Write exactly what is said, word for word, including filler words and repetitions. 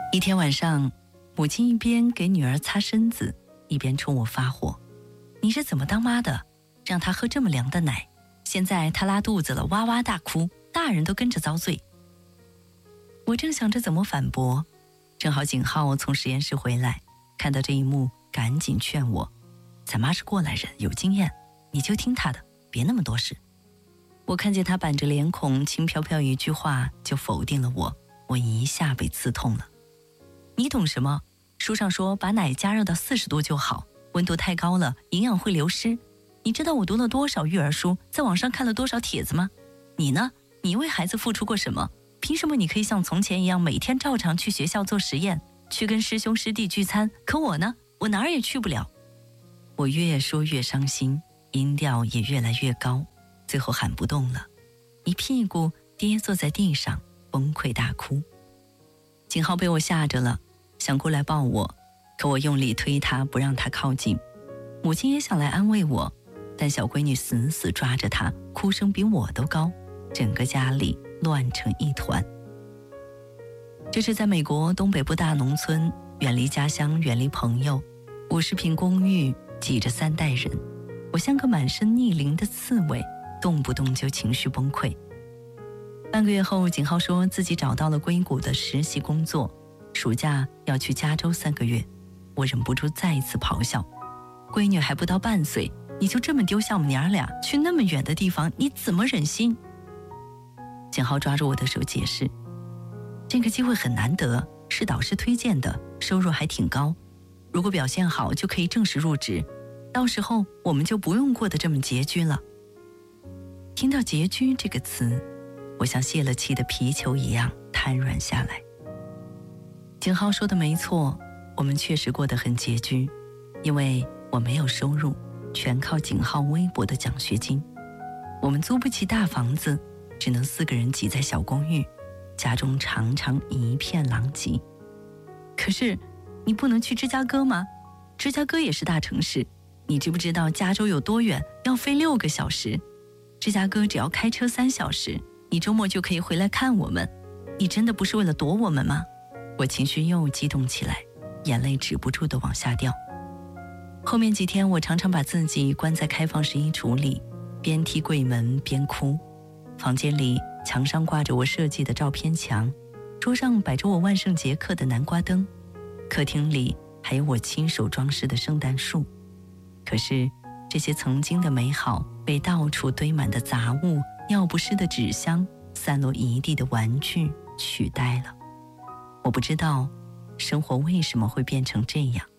一天晚上，母亲一边给女儿擦身子，一边冲我发火：你是怎么当妈的，让她喝这么凉的奶？现在她拉肚子了，哇哇大哭，大人都跟着遭罪。我正想着怎么反驳，正好景浩从实验室回来，看到这一幕赶紧劝我：咱妈是过来人，有经验，你就听她的，别那么多事。我看见他板着脸孔，轻飘飘一句话就否定了我，我一下被刺痛了。你懂什么？书上说把奶加热到四十度就好，温度太高了营养会流失。你知道我读了多少育儿书，在网上看了多少帖子吗？你呢？你为孩子付出过什么？凭什么你可以像从前一样每天照常去学校做实验，去跟师兄师弟聚餐？可我呢？我哪儿也去不了。我越说越伤心，音调也越来越高，最后喊不动了，一屁股跌坐在地上，崩溃大哭。景浩被我吓着了，想过来抱我，可我用力推他，不让他靠近。母亲也想来安慰我，但小闺女死死抓着他，哭声比我都高，整个家里乱成一团。这是在美国东北部大农村，远离家乡，远离朋友，五十平公寓挤着三代人，我像个满身逆鳞的刺猬，动不动就情绪崩溃。半个月后，景浩说自己找到了硅谷的实习工作，暑假要去加州三个月。我忍不住再一次咆哮：闺女还不到半岁，你就这么丢下我们娘俩去那么远的地方，你怎么忍心？景浩抓住我的手解释：这个机会很难得，是导师推荐的，收入还挺高，如果表现好就可以正式入职，到时候我们就不用过得这么拮据了。听到拮据这个词，我像泄了气的皮球一样瘫软下来。景浩说的没错，我们确实过得很拮据，因为我没有收入，全靠景浩微薄的奖学金。我们租不起大房子，只能四个人挤在小公寓，家中常常一片狼藉。可是你不能去芝加哥吗？芝加哥也是大城市，你知不知道加州有多远？要飞六个小时。芝加哥只要开车三小时，你周末就可以回来看我们。你真的不是为了躲我们吗？我情绪又激动起来，眼泪止不住地往下掉。后面几天，我常常把自己关在开放式衣橱里，边踢柜门边哭。房间里墙上挂着我设计的照片墙，桌上摆着我万圣节刻的南瓜灯，客厅里还有我亲手装饰的圣诞树。可是这些曾经的美好被到处堆满的杂物、尿不湿的纸箱、散落一地的玩具取代了。我不知道生活为什么会变成这样。